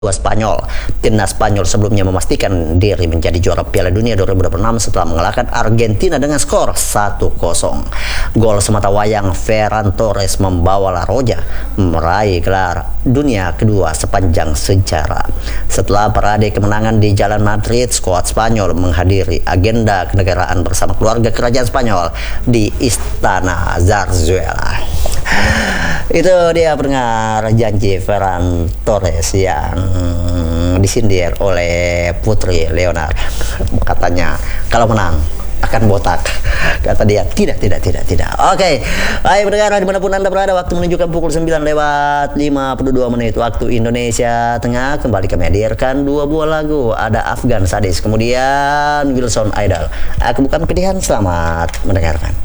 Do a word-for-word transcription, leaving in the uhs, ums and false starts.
Spanyol. Timnas Spanyol sebelumnya memastikan diri menjadi juara Piala Dunia dua ribu dua puluh enam setelah mengalahkan Argentina dengan skor satu kosong. Gol semata wayang Ferran Torres membawa La Roja meraih gelar dunia kedua sepanjang sejarah. Setelah parade kemenangan di Jalan Madrid, skuad Spanyol menghadiri agenda kenegaraan bersama keluarga kerajaan Spanyol di Istana Zarzuela. Itu dia pendengar janji Ferran Torres yang disindir oleh Putri Leonard. Katanya kalau menang akan botak. Kata dia tidak, tidak, tidak, tidak. Oke, baik pendengar dimanapun Anda berada, waktu menunjukkan pukul sembilan lewat lima puluh dua menit waktu Indonesia Tengah. Kembali kami hadirkan dua buah lagu. Ada Afgan Sadis, kemudian Wilson Idol. Aku bukan pilihan, selamat mendengarkan.